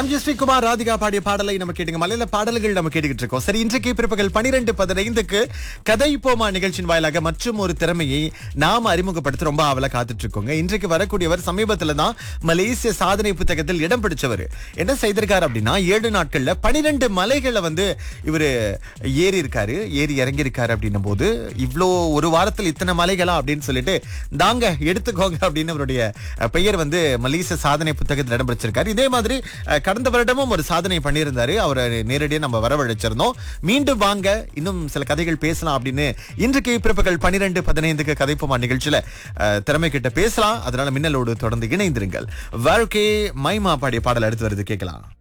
MG Sreekumar Radhika பாடிய பாடலை நம்ம கேட்டுங்க. மலையில பாடல்கள் நம்ம கேட்டுக்கிட்டு இருக்கோம். சரி, இன்றைக்கு பிற்பகல் 12:15க்கு கதை போமா நிகழ்ச்சியின் வாயிலாக மற்றும் ஒரு திறமையை நாம அறிமுகப்படுத்த ரொம்ப ஆவலா காத்துட்டு இருக்கோங்க. இன்றைக்கு வரக்கூடியவர் சமீபத்துல தான் மலேசிய சாதனை புத்தகத்தில் இடம் பிடிச்சவர். என்ன செய்திருக்காரு அப்படின்னா, 7 நாட்கள்ல 12 மலைகளை இவரு ஏறி இறங்கி இருக்காரு. அப்படின்னும் போது இவ்வளோ ஒரு வாரத்தில் இத்தனை மலைகளா அப்படின்னு சொல்லிட்டு தாங்க எடுத்துக்கோங்க அப்படின்னு அவருடைய பெயர் மலேசிய சாதனை புத்தகத்தில் இடம் பிடிச்சிருக்காரு. இதே மாதிரி கடந்த வருடமும் ஒரு சாதனை பண்ணியிருந்தாரு. அவரை நேரடியாக நம்ம வரவழைச்சிருந்தோம். மீண்டும் வாங்க, இன்னும் சில கதைகள் பேசலாம் அப்படின்னு இன்றைக்கு பிற்பகல் 12:15க்கு கதைப்போமா நிகழ்ச்சியில திறமை கிட்ட பேசலாம். அதனால மின்னலோடு தொடர்ந்து இணைந்திருங்கள். வாழ்க்கை மைமா பாடிய பாடல் அடுத்து வருது, கேட்கலாம்.